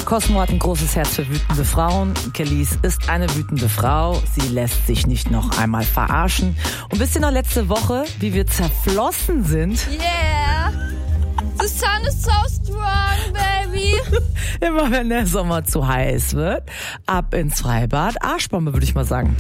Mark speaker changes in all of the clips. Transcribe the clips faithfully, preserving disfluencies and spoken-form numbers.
Speaker 1: Cosmo hat ein großes Herz für wütende Frauen. Kelis ist eine wütende Frau. Sie lässt sich nicht noch einmal verarschen. Und wisst ihr noch letzte Woche, wie wir zerflossen sind?
Speaker 2: Yeah! The sun is so strong, baby!
Speaker 1: Immer wenn der Sommer zu heiß wird, ab ins Freibad. Arschbombe, würde ich mal sagen.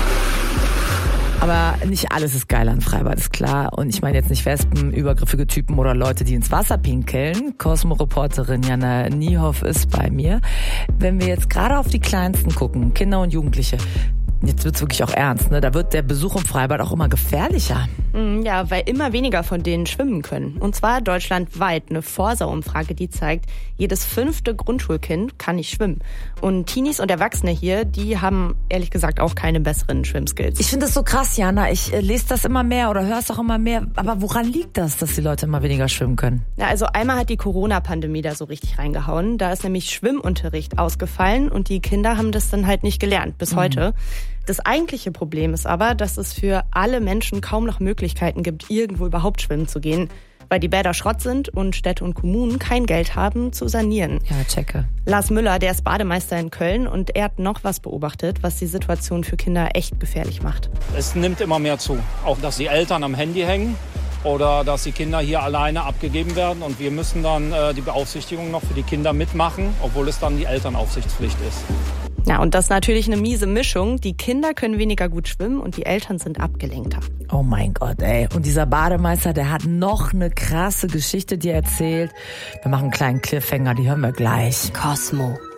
Speaker 1: Aber nicht alles ist geil an Freibad, ist klar. Und ich meine jetzt nicht Wespen, übergriffige Typen oder Leute, die ins Wasser pinkeln. Cosmo-Reporterin Jana Niehoff ist bei mir. Wenn wir jetzt gerade auf die Kleinsten gucken, Kinder und Jugendliche, jetzt wird's wirklich auch ernst, ne? Da wird der Besuch im Freibad auch immer gefährlicher.
Speaker 3: Ja, weil immer weniger von denen schwimmen können. Und zwar deutschlandweit. Eine Forsa-Umfrage, die zeigt, jedes fünfte Grundschulkind kann nicht schwimmen. Und Teenies und Erwachsene hier, die haben ehrlich gesagt auch keine besseren Schwimmskills.
Speaker 1: Ich finde das so krass, Jana. Ich äh, lese das immer mehr oder höre es auch immer mehr. Aber woran liegt das, dass die Leute immer weniger schwimmen können?
Speaker 3: Ja, also einmal hat die Corona-Pandemie da so richtig reingehauen. Da ist nämlich Schwimmunterricht ausgefallen und die Kinder haben das dann halt nicht gelernt, bis mhm. heute. Das eigentliche Problem ist aber, dass es für alle Menschen kaum noch Möglichkeiten gibt, irgendwo überhaupt schwimmen zu gehen, weil die Bäder Schrott sind und Städte und Kommunen kein Geld haben zu sanieren.
Speaker 1: Ja, checke.
Speaker 3: Lars Müller, der ist Bademeister in Köln und er hat noch was beobachtet, was die Situation für Kinder echt gefährlich macht.
Speaker 4: Es nimmt immer mehr zu. Auch, dass die Eltern am Handy hängen oder dass die Kinder hier alleine abgegeben werden. Und wir müssen dann äh, die Beaufsichtigung noch für die Kinder mitmachen, obwohl es dann die Elternaufsichtspflicht ist.
Speaker 3: Ja, und das ist natürlich eine miese Mischung. Die Kinder können weniger gut schwimmen und die Eltern sind abgelenkter.
Speaker 1: Oh mein Gott, ey. Und dieser Bademeister, der hat noch eine krasse Geschichte dir erzählt. Wir machen einen kleinen Cliffhanger, die hören wir gleich.
Speaker 2: Cosmo.